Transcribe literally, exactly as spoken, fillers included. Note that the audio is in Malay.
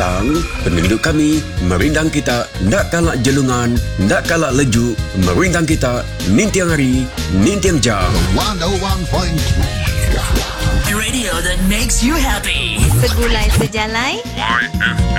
petang, penduduk kami merindang kita, nak kalak jelungan, nak kalak leju, merindang kita, nintiang hari, nintiang jam. one oh one point three Radio that makes you happy. Segulai sejalai Y F M.